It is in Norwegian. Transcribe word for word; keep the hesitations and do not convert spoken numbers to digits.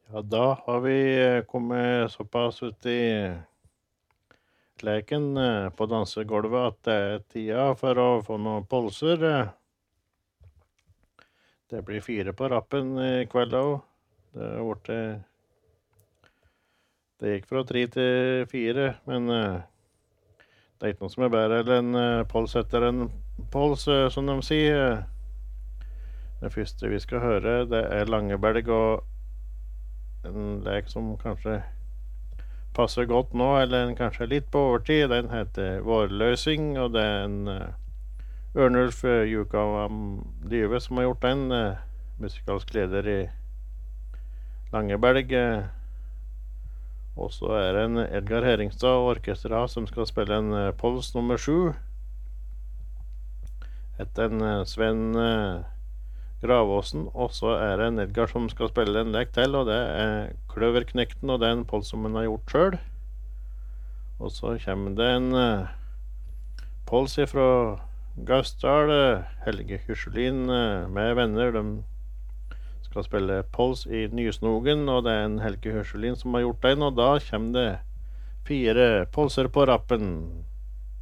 Ja, da har vi eh, kommet såpass ut i leken eh, på dansegulvet at det er tida for å få noen polser. eh. Det blir fire på rappen i kveld òg. Det er borte Det gikk fra tre til fire, men eh, det er ikke noe som er bedre enn en uh, pols etter en pols, eh, som de sier. Det første vi skal høre, det er Langebelg og en lek som kanskje passer godt nå, eller en kanskje litt på overtid. Den heter Vårløsing, og det er en uh, Ørnulf uh, Jukavam Dyve som har gjort den. Uh, musikalsk leder i Langebelg. Uh, og så er det en Edgar Heringstad og orkestra som skal spille en uh, pols nummer sju. Etter en uh, Sven uh, Gravåsen, og så er det en Edgar som skal spille en lek til, og det er Kløverknekten, og det er en pols som han har gjort selv. Og så kommer det en uh, pols fra Gausdal, uh, Helge Hyrselin uh, med venner. De skal spille pols i Nysnogen, og det er en Helge Hyrselin som har gjort den, og da kommer det fire polser på rappen.